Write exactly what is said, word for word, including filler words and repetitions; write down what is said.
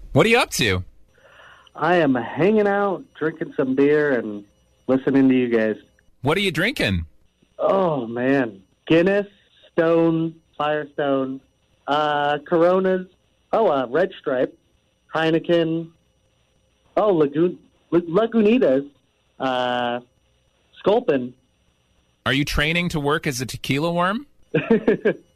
What are you up to? I am hanging out, drinking some beer, and listening to you guys. What are you drinking? Oh, man. Guinness, Stone, Firestone, uh, Coronas, oh, uh, Red Stripe, Heineken, oh, Lagoon, Lagunitas, uh, Sculpin. Are you training to work as a tequila worm?